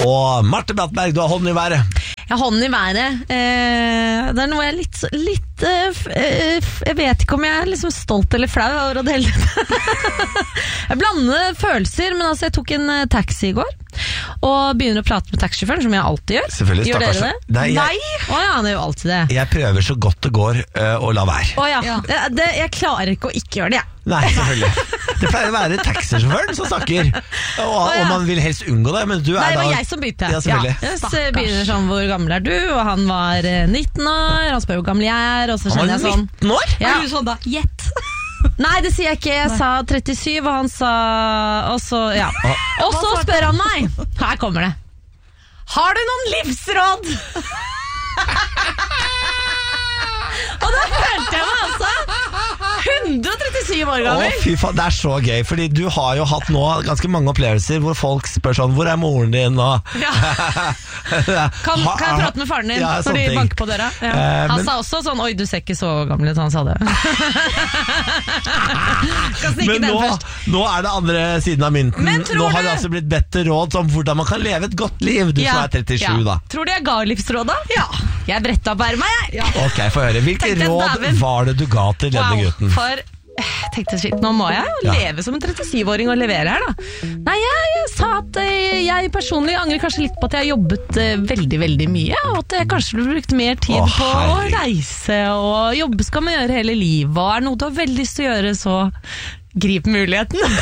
Og Marte Brattberg, du har hånden i været. Jeg har hånden i været. Det noe jeg er litt jeg vet ikke om jeg er liksom stolt eller flau over det hele tatt. Jeg blander følelser, men altså jeg tok en taxi i går og begynner å prate med taxisjåføren, som jeg alltid gjør. Selvfølgelig, gjør dere stakkars. det? Nei. Åja, det er jo alltid det. Jeg prøver så godt det går å la være. Åja, jeg klarer ikke å ikke gjøre det, jeg. Nei, selvfølgelig. Det pleier å være taxisjåføren som snakker. Og man vil helst unngå det, men du er da... Nei, det var jeg som begynte. Ja, selvfølgelig. Jeg begynner sånn, hvor gammel er du? Og han var 19 år, han spør hvor gammel jeg er, og så skjønner jeg sånn... Han var 19 år? Ja. Er du sånn da? Gjett. Nei, det sier jeg ikke. Jeg sa 37, og han sa... Og så spør han meg. Her kommer det. Har du noen livsråd? Og da følte jeg meg altså 137 år gammel. Å, fy faen, det er så gøy, fordi du har jo hatt nå ganske mange opplevelser hvor folk spør sånn, hvor er moren din? Og Ja. Kan jeg prate med faren din når de banker på døra? Ja. Han sa også sånn, oi, du ser ikke så gammel ut, han sa det. Men nå er det andre siden av mynten. Nå har det altså blitt bedt til råd om hvordan man kan leve et godt liv, du som er 37 da. Tror du jeg ga livsråd da? Ja. Jeg brettet opp ermet, jeg. Ja. Ok, få høre. Hvilke råd var det du ga til denne gutten? For jeg tenkte shit, nå må jeg leve som en 37-åring og levere her da. Nei, jeg sa at jeg personlig angrer kanskje litt på at jeg har jobbet veldig, veldig mye, og at jeg kanskje burde brukt mer tid på å reise, og jobbe skal man gjøre hele livet, og er noe du har veldig lyst til å gjøre, så grip muligheten.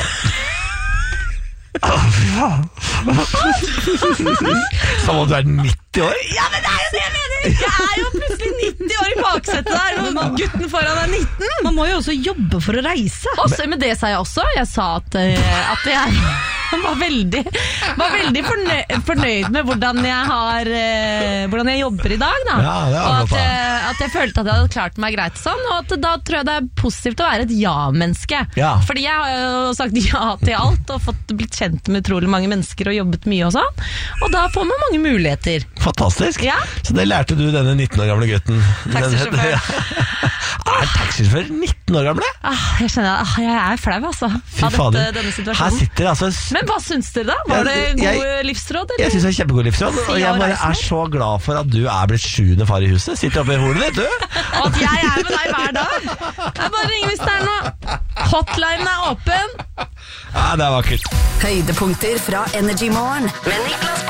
Som om du er 90 år? Ja, men det er jo det jeg mener! Jeg er jo plutselig 90 år i baksetet der, og gutten foran er 19. Man må jo også jobbe for å reise. Men det sa jeg også. Jeg sa at jeg var veldig fornøyd med hvordan jeg jobber i dag da. Ja, det er og at jeg følte at jeg hadde klart meg greit sånn, og at da tror jeg det er positivt å være et ja-menneske. Ja. Fordi jeg har jo sagt ja til alt og blitt kjent med utrolig mange mennesker og jobbet mye og sånn, og da får man mange muligheter. Fantastisk. Ja. Så det lærte du denne 19 år gamle gutten. Taxisjåfør. Er taxisjåfør 19 år gamle? Jeg kjenner at jeg er flau altså, av denne situasjonen. Her sitter altså... Men hva syns dere da? Var det god livsråd? Eller? Jeg synes det er kjempegod livsråd, og jeg bare er så glad for at du er blitt 7. far i huset. Sitter oppe i hodet ditt, du. Og at jeg er med deg hver dag. Jeg bare ringer hvis det er noe. Hotline er åpen. Ja, det er vakkert. Høydepunkter fra Energy Morgen med Niklas